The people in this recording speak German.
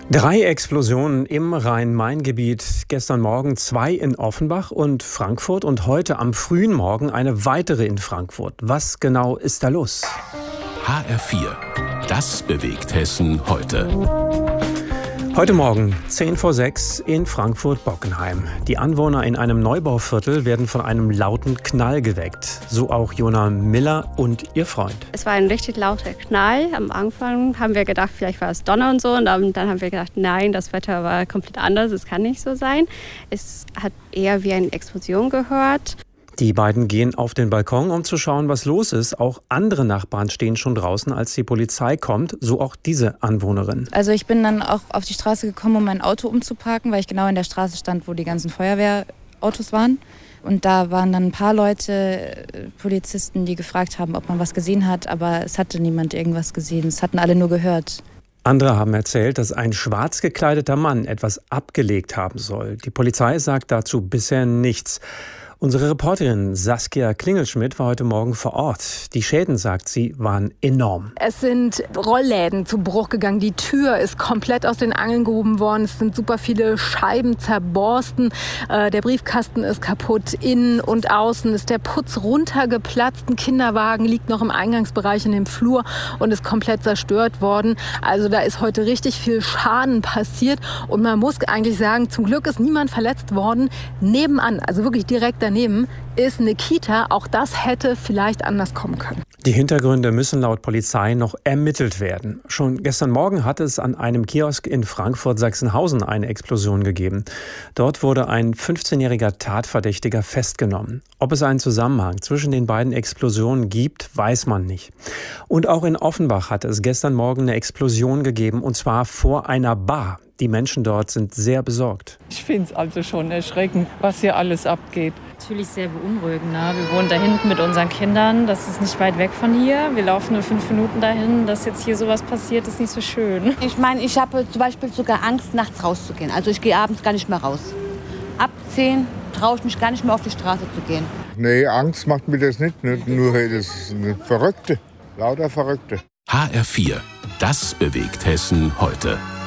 3 Explosionen im Rhein-Main-Gebiet. Gestern Morgen 2 in Offenbach und Frankfurt und heute am frühen Morgen eine weitere in Frankfurt. Was genau ist da los? HR4. Das bewegt Hessen heute. Heute Morgen 5:10 in Frankfurt-Bockenheim. Die Anwohner in einem Neubauviertel werden von einem lauten Knall geweckt. So auch Jona Miller und ihr Freund. Es war ein richtig lauter Knall. Am Anfang haben wir gedacht, vielleicht war es Donner und so. Und dann haben wir gedacht, nein, das Wetter war komplett anders. Es kann nicht so sein. Es hat eher wie eine Explosion gehört. Die beiden gehen auf den Balkon, um zu schauen, was los ist. Auch andere Nachbarn stehen schon draußen, als die Polizei kommt. So auch diese Anwohnerin. Also ich bin dann auch auf die Straße gekommen, um mein Auto umzuparken, weil ich genau in der Straße stand, wo die ganzen Feuerwehrautos waren. Und da waren dann ein paar Leute, Polizisten, die gefragt haben, ob man was gesehen hat. Aber es hatte niemand irgendwas gesehen. Es hatten alle nur gehört. Andere haben erzählt, dass ein schwarz gekleideter Mann etwas abgelegt haben soll. Die Polizei sagt dazu bisher nichts. Unsere Reporterin Saskia Klingelschmidt war heute Morgen vor Ort. Die Schäden, sagt sie, waren enorm. Es sind Rollläden zu Bruch gegangen. Die Tür ist komplett aus den Angeln gehoben worden. Es sind super viele Scheiben zerborsten. Der Briefkasten ist kaputt. Innen und außen ist der Putz runtergeplatzt. Ein Kinderwagen liegt noch im Eingangsbereich in dem Flur und ist komplett zerstört worden. Also da ist heute richtig viel Schaden passiert. Und man muss eigentlich sagen, zum Glück ist niemand verletzt worden. Nebenan, also wirklich direkt daneben, ist eine Kita. Auch das hätte vielleicht anders kommen können. Die Hintergründe müssen laut Polizei noch ermittelt werden. Schon gestern Morgen hat es an einem Kiosk in Frankfurt-Sachsenhausen eine Explosion gegeben. Dort wurde ein 15-jähriger Tatverdächtiger festgenommen. Ob es einen Zusammenhang zwischen den beiden Explosionen gibt, weiß man nicht. Und auch in Offenbach hat es gestern Morgen eine Explosion gegeben, und zwar vor einer Bar. Die Menschen dort sind sehr besorgt. Ich finde es also schon erschreckend, was hier alles abgeht. Natürlich sehr beunruhigend. Ne? Wir wohnen da hinten mit unseren Kindern. Das ist nicht weit weg von hier. Wir laufen nur 5 Minuten dahin. Dass jetzt hier sowas passiert, ist nicht so schön. Ich meine, ich habe zum Beispiel sogar Angst, nachts rauszugehen. Also ich gehe abends gar nicht mehr raus. Ab 10 traue ich mich gar nicht mehr auf die Straße zu gehen. Nee, Angst macht mir das nicht. Nur das sind Verrückte, lauter Verrückte. HR4. Das bewegt Hessen heute.